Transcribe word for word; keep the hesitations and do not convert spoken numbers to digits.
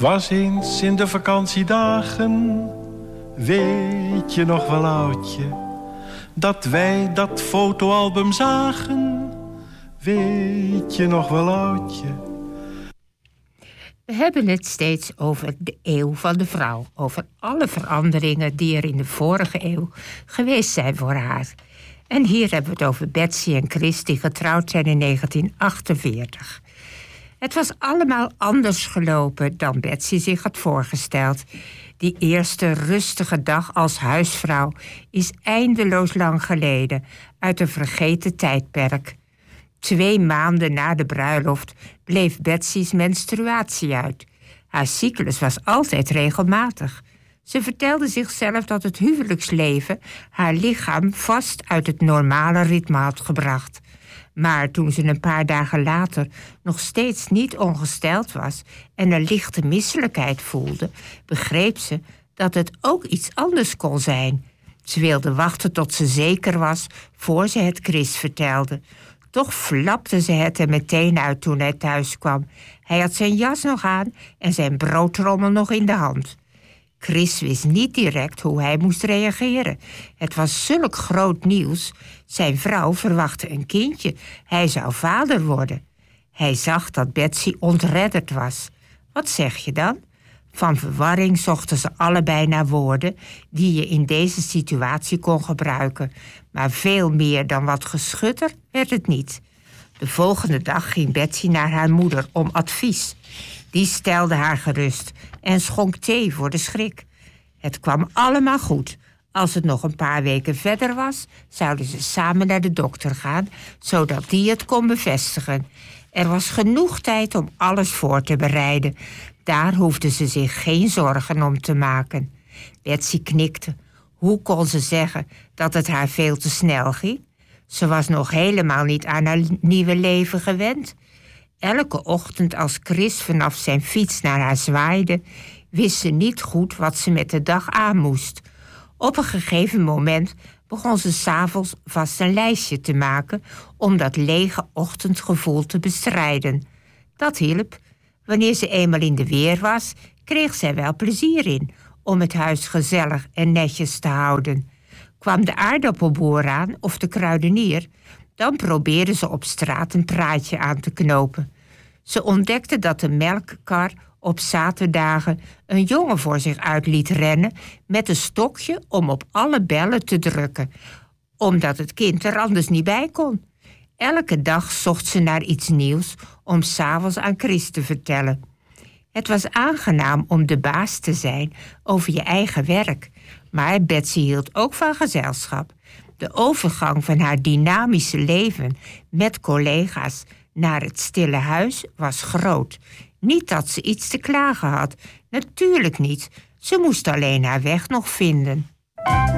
was eens in de vakantiedagen, weet je nog wel oudje, dat wij dat fotoalbum zagen, weet je nog wel oudje. We hebben het steeds over de eeuw van de vrouw, over alle veranderingen die er in de vorige eeuw geweest zijn voor haar. En hier hebben we het over Betsy en Chris die getrouwd zijn in negentien achtenveertig. Het was allemaal anders gelopen dan Betsy zich had voorgesteld. Die eerste rustige dag als huisvrouw is eindeloos lang geleden, uit een vergeten tijdperk. Twee maanden na de bruiloft bleef Betsy's menstruatie uit. Haar cyclus was altijd regelmatig. Ze vertelde zichzelf dat het huwelijksleven haar lichaam vast uit het normale ritme had gebracht. Maar toen ze een paar dagen later nog steeds niet ongesteld was en een lichte misselijkheid voelde, begreep ze dat het ook iets anders kon zijn. Ze wilde wachten tot ze zeker was voor ze het Chris vertelde. Toch flapte ze het er meteen uit toen hij thuis kwam. Hij had zijn jas nog aan en zijn broodtrommel nog in de hand. Chris wist niet direct hoe hij moest reageren. Het was zulk groot nieuws. Zijn vrouw verwachtte een kindje. Hij zou vader worden. Hij zag dat Betsy ontredderd was. Wat zeg je dan? Van verwarring zochten ze allebei naar woorden die je in deze situatie kon gebruiken. Maar veel meer dan wat geschutter werd het niet. De volgende dag ging Betsy naar haar moeder om advies. Die stelde haar gerust en schonk thee voor de schrik. Het kwam allemaal goed. Als het nog een paar weken verder was, zouden ze samen naar de dokter gaan, zodat die het kon bevestigen. Er was genoeg tijd om alles voor te bereiden. Daar hoefde ze zich geen zorgen om te maken. Betsy knikte. Hoe kon ze zeggen dat het haar veel te snel ging? Ze was nog helemaal niet aan haar nieuwe leven gewend. Elke ochtend als Chris vanaf zijn fiets naar haar zwaaide, wist ze niet goed wat ze met de dag aan moest. Op een gegeven moment begon ze 's avonds vast een lijstje te maken om dat lege ochtendgevoel te bestrijden. Dat hielp. Wanneer ze eenmaal in de weer was, kreeg zij wel plezier in om het huis gezellig en netjes te houden. Kwam de aardappelboer aan of de kruidenier, dan probeerde ze op straat een praatje aan te knopen. Ze ontdekte dat de melkkar op zaterdagen een jongen voor zich uit liet rennen met een stokje om op alle bellen te drukken, omdat het kind er anders niet bij kon. Elke dag zocht ze naar iets nieuws om 's avonds aan Chris te vertellen. Het was aangenaam om de baas te zijn over je eigen werk, maar Betsy hield ook van gezelschap. De overgang van haar dynamische leven met collega's naar het stille huis was groot. Niet dat ze iets te klagen had. Natuurlijk niet. Ze moest alleen haar weg nog vinden.